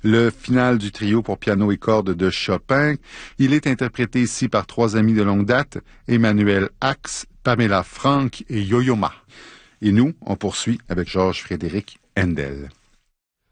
le final du trio pour piano et cordes de Chopin. Il est interprété ici par 3 amis de longue date, Emmanuel Ax, Pamela Frank et Yo-Yo Ma. Et nous, on poursuit avec Georges Frédéric Handel.